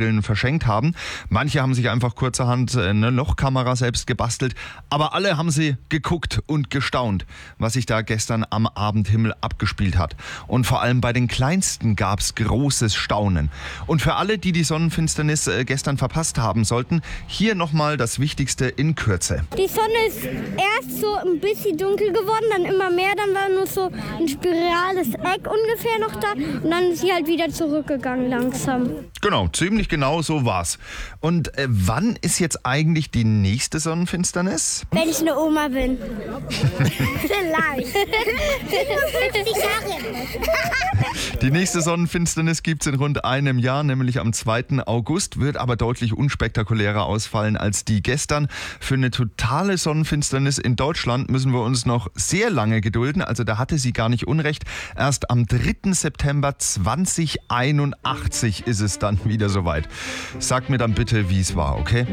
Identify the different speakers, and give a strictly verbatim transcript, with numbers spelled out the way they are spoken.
Speaker 1: Sonnenbrillen verschenkt haben. Manche haben sich einfach kurzerhand eine Lochkamera selbst gebastelt, aber alle haben sie geguckt und gestaunt, was sich da gestern am Abendhimmel abgespielt hat. Und vor allem bei den Kleinsten gab es großes Staunen. Und für alle, die die Sonnenfinsternis gestern verpasst haben sollten, hier nochmal das Wichtigste in Kürze.
Speaker 2: Die Sonne ist erst so ein bisschen dunkel geworden, dann immer mehr, dann war nur so ein spirales Eck ungefähr noch da und dann ist sie halt wieder zurückgegangen langsam.
Speaker 1: Genau, ziemlich genau so war's. Und äh, wann ist jetzt eigentlich die nächste Sonnenfinsternis?
Speaker 2: Wenn ich eine Oma bin. Vielleicht. fünfzig Jahre.
Speaker 1: Die nächste Sonnenfinsternis gibt's in rund einem Jahr, nämlich am zweiten August, wird aber deutlich unspektakulärer ausfallen als die gestern. Für eine totale Sonnenfinsternis in Deutschland müssen wir uns noch sehr lange gedulden. Also da hatte sie gar nicht unrecht. Erst am dritten September zweitausendeinundachtzig ist es dann wieder soweit. Sag mir dann bitte, wie es war, okay?